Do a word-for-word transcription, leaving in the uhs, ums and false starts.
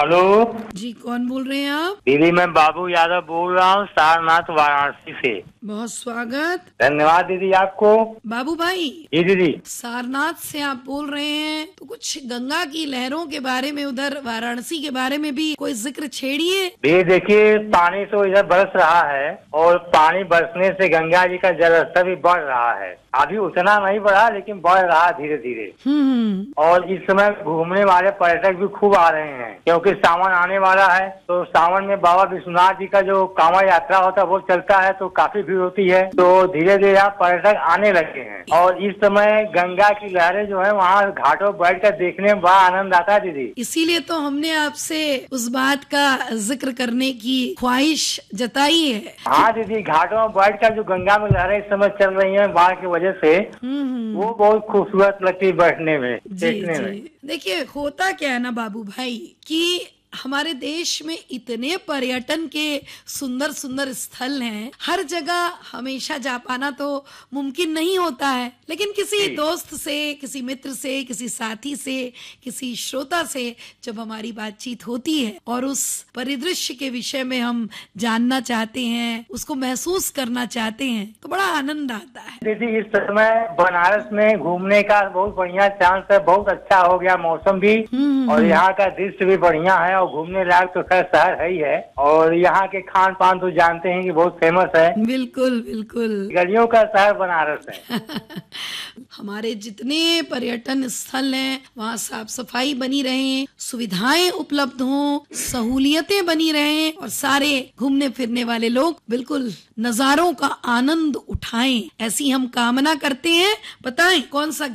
Hello जी, कौन बोल रहे हैं आप? दीदी, मैं बाबू यादव बोल रहा हूँ सारनाथ वाराणसी से। बहुत स्वागत। धन्यवाद दीदी आपको। बाबू भाई, जी दीदी। सारनाथ से आप बोल रहे हैं तो कुछ गंगा की लहरों के बारे में, उधर वाराणसी के बारे में भी कोई जिक्र छेड़िए। दीदी देखिए, पानी तो इधर बरस रहा है और पानी बरसने से गंगा जी का जलस्तर भी बढ़ रहा है। अभी उतना नहीं बढ़ा, लेकिन बढ़ रहा धीरे धीरे। हम्म। और इस समय घूमने वाले पर्यटक भी खूब आ रहे हैं, क्योंकि सावन आने वाला है। तो सावन में बाबा विश्वनाथ जी का जो कांवड़ यात्रा होता है वो चलता है, तो काफी भीड़ होती है। तो धीरे धीरे यहाँ पर्यटक आने लगे हैं और इस समय गंगा की लहरें जो है वहाँ घाटों पर बैठ कर देखने में बड़ा आनंद आता है दीदी। इसीलिए तो हमने आपसे उस बात का जिक्र करने की ख्वाहिश जताई है। हाँ दीदी, घाटों में बैठ कर जो गंगा में लहरें इस समय चल रही है बाढ़ की वजह से, हम्म। वो बहुत खूबसूरत लगती है बैठने में, जी देखने में। जी। देखिए, होता क्या है ना बाबू भाई, कि हमारे देश में इतने पर्यटन के सुंदर सुंदर स्थल हैं, हर जगह हमेशा जा पाना तो मुमकिन नहीं होता है। लेकिन किसी दोस्त से, किसी मित्र से, किसी साथी से, किसी श्रोता से जब हमारी बातचीत होती है और उस परिदृश्य के विषय में हम जानना चाहते हैं, उसको महसूस करना चाहते हैं, तो बड़ा आनंद आता है। दीदी इस समय बनारस में घूमने का बहुत बढ़िया चांस है, बहुत अच्छा हो गया मौसम भी, और यहाँ का दृश्य भी बढ़िया है और घूमने लायक तो खैर शहर है ही है। और यहाँ के खान पान तो जानते हैं कि बहुत फेमस है। बिल्कुल बिल्कुल। गलियों का शहर बनारस है। हमारे जितने पर्यटन स्थल हैं वहाँ साफ सफाई बनी रहे, सुविधाएं उपलब्ध हों, सहूलियतें बनी रहें और सारे घूमने फिरने वाले लोग बिल्कुल नजारों का आनंद उठाएं, ऐसी हम कामना करते हैं। बताएं कौन सा